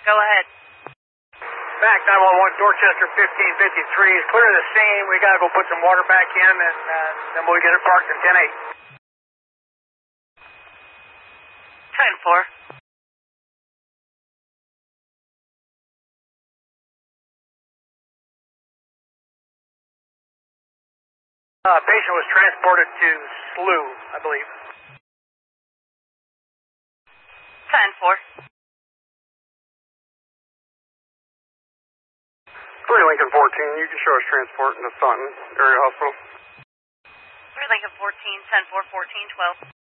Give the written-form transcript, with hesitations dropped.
Go ahead. Back 911, Dorchester 1553 is clear of the scene. We gotta go put some water back in, and then we'll get it parked in 10-8. 10-4. Patient was transported to SLU, I believe. 10-4. 3 Lincoln 14, you can show us transport in the Staunton area hospital. 3 Lincoln 14, 10-4, 14-12.